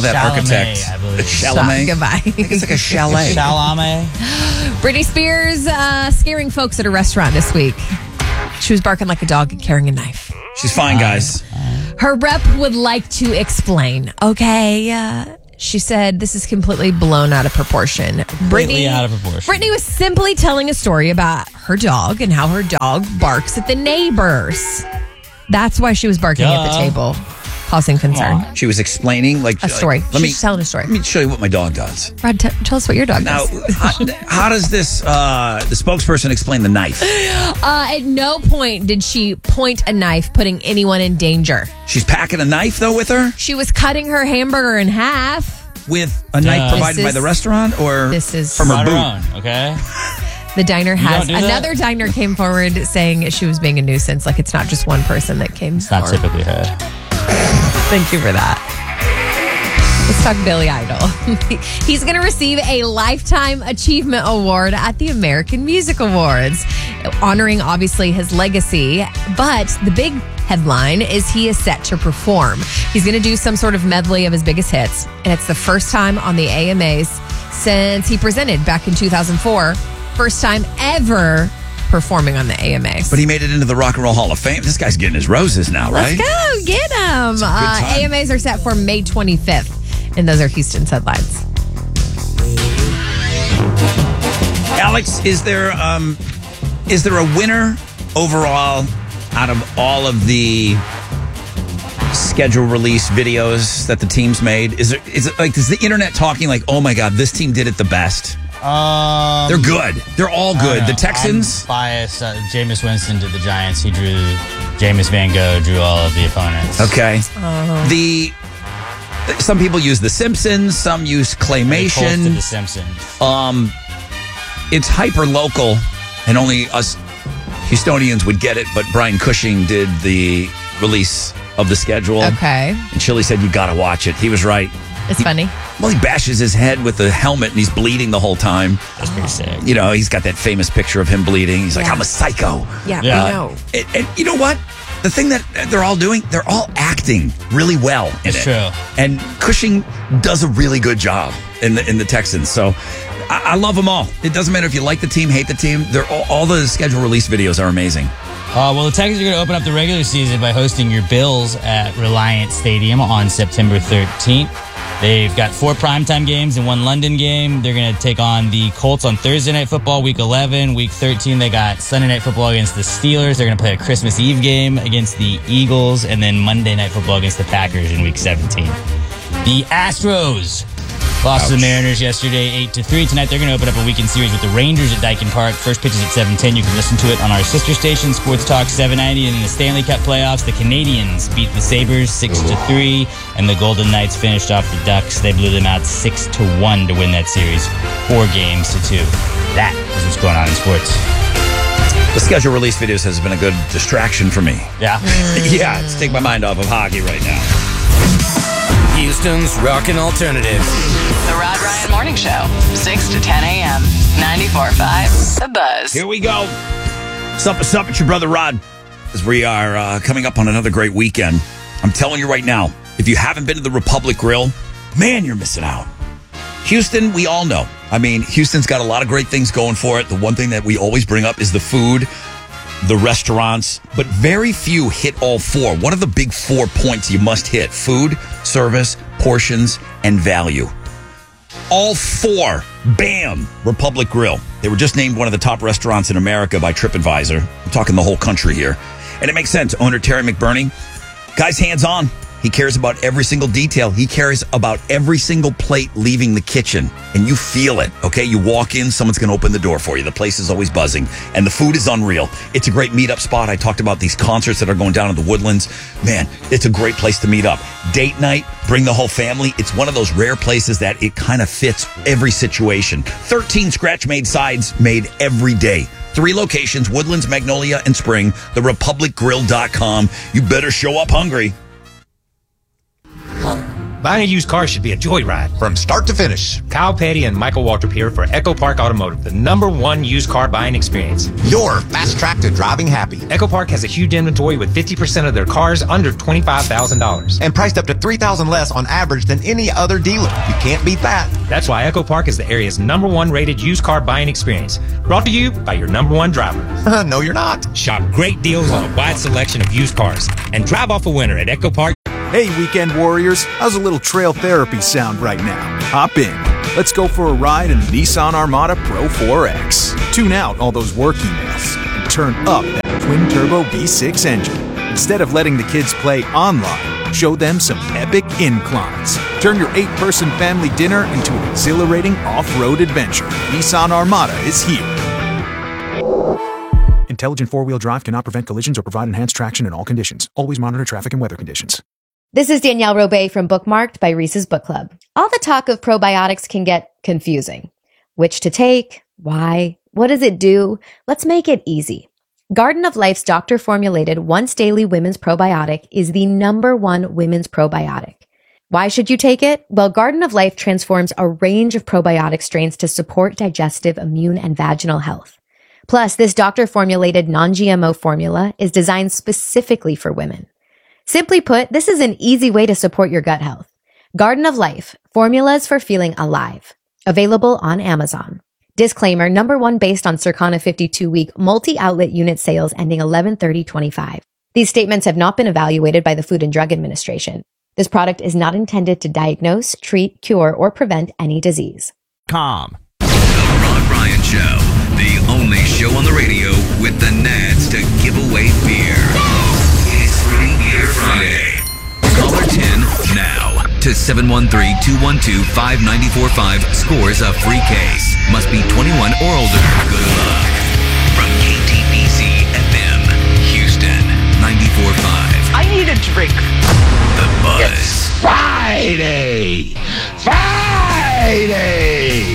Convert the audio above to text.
that architect. I believe. Chalamet. Goodbye. It's like a chalet. Chalamet. Britney Spears scaring folks at a restaurant this week. She was barking like a dog and carrying a knife. She's fine, guys. Her rep would like to explain. Okay, she said this is completely blown out of proportion. Completely out of proportion. Britney was simply telling a story about her dog and how her dog barks at the neighbors. That's why she was barking at the table, causing concern. She was explaining A story. She's telling a story. Let me show you what my dog does. Rod, tell us what your dog Now, does. how does this the spokesperson explain the knife? At no point did she point a knife, putting anyone in danger. She's packing a knife though with her, She was cutting her hamburger in half. with a knife provided by the restaurant, or This is from her On her boot. own, okay? The diner has don't do that? another diner came forward saying she was being a nuisance. Like it's not just one person that came It's not forward. typically her. Thank you for that. Let's talk Billy Idol. He's going to receive a Lifetime Achievement Award at the American Music Awards, honoring obviously his legacy. But the big headline is he is set to perform. He's going to do some sort of medley of his biggest hits, and it's the first time on the AMAs since he presented back in 2004. First time ever performing on the AMAs. But he made it into the Rock and Roll Hall of Fame. This guy's getting his roses now, right? Let's go, get him. time. AMAs are set for May 25th, and those are Houston's headlines. Alex, is there a winner overall out of all of the schedule release videos that the teams made? Is the internet talking like, oh my God, this team did it the best? They're good. They're all good. The Texans. I'm biased. Jameis Winston did the Giants. He drew Jameis Van Gogh drew all of the opponents. Okay. Some people use The Simpsons. Some use They posted claymation. the Simpsons. It's hyper local, and only us Houstonians would get it. But Brian Cushing did the release of the schedule. Okay. And Chili said, you got to watch it. He was right. It's funny. Well, he bashes his head with the helmet and he's bleeding the whole time. That's pretty sick. You know, he's got that famous picture of him bleeding. He's like, Yeah. I'm a psycho. Yeah, Yeah. we know. And you know what? The thing that they're all doing, they're all acting really well in It's it. true. And Cushing does a really good job in the Texans. So I love them all. It doesn't matter if you like the team, hate the team. They're all the schedule release videos are amazing. Well, the Texans are going to open up the regular season by hosting your Bills at Reliant Stadium on September 13th. They've got 4 primetime games and 1 London game. They're going to take on the Colts on Thursday Night Football, Week 11. Week 13, they got Sunday Night Football against the Steelers. They're going to play a Christmas Eve game against the Eagles, and then Monday Night Football against the Packers in Week 17. The Astros lost to the Mariners yesterday, 8-3. Tonight, they're going to open up a weekend series with the Rangers at Daikin Park. First pitch is at 7:10. You can listen to it on our sister station, Sports Talk 790. And in the Stanley Cup playoffs, the Canadians beat the Sabres 6-3, and the Golden Knights finished off the Ducks. They blew them out 6-1 to win that series, 4-2. That is what's going on in sports. The schedule release videos has been a good distraction for me. Yeah. Yeah, it's taking my mind off of hockey right now. Houston's Rockin' Alternative. The Rod Ryan Morning Show, 6 to 10 a.m. 94.5 The Buzz. Here we go. Sup, it's your brother Rod. As we are coming up on another great weekend. I'm telling you right now, if you haven't been to the Republic Grill, man, you're missing out. Houston, we all know. I mean, Houston's got a lot of great things going for it. The one thing that we always bring up is the food, the restaurants, but very few hit all 4. What are the big 4 points you must hit? Food, service, portions, and value. All 4, bam, Republic Grill. They were just named one of the top restaurants in America by TripAdvisor. I'm talking the whole country here. And it makes sense. Owner Terry McBurney, guy's hands-on. He cares about every single detail. He cares about every single plate leaving the kitchen. And you feel it, okay? You walk in, someone's going to open the door for you. The place is always buzzing. And the food is unreal. It's a great meetup spot. I talked about these concerts that are going down in the Woodlands. Man, it's a great place to meet up. Date night, bring the whole family. It's one of those rare places that it kind of fits every situation. 13 scratch-made sides made every day. 3 locations, Woodlands, Magnolia, and Spring. TheRepublicGrill.com. You better show up hungry. Buying a used car should be a joyride. From start to finish. Kyle Petty and Michael Waltrip here for Echo Park Automotive, the #1 used car buying experience. Your fast track to driving happy. Echo Park has a huge inventory with 50% of their cars under $25,000. And priced up to $3,000 less on average than any other dealer. You can't beat that. That's why Echo Park is the area's #1 rated used car buying experience. Brought to you by your #1 driver. No, you're not. Shop great deals on a wide selection of used cars and drive off a winner at Echo Park. Hey, weekend warriors, how's a little trail therapy sound right now? Hop in. Let's go for a ride in the Nissan Armada Pro 4X. Tune out all those work emails and turn up that twin-turbo V6 engine. Instead of letting the kids play online, show them some epic inclines. Turn your 8-person family dinner into an exhilarating off-road adventure. Nissan Armada is here. Intelligent four-wheel drive cannot prevent collisions or provide enhanced traction in all conditions. Always monitor traffic and weather conditions. This is Danielle Robay from Bookmarked by Reese's Book Club. All the talk of probiotics can get confusing. Which to take? Why? What does it do? Let's make it easy. Garden of Life's doctor-formulated once-daily women's probiotic is the #1 women's probiotic. Why should you take it? Well, Garden of Life transforms a range of probiotic strains to support digestive, immune, and vaginal health. Plus, this doctor-formulated non-GMO formula is designed specifically for women. Simply put, this is an easy way to support your gut health. Garden of Life, formulas for feeling alive. Available on Amazon. Disclaimer, #1 based on Circana 52-week multi-outlet unit sales ending 11/30/25. These statements have not been evaluated by the Food and Drug Administration. This product is not intended to diagnose, treat, cure, or prevent any disease. The Ron Ryan Show, the only show on the radio with the nads to give away beer. It's Free Beer Friday. Caller 10 now to 713-212-5945 scores a free case. Must be 21 or older. Good luck. From KTBC FM, Houston, 94.5. I need a drink. The Buzz. It's Friday! Friday!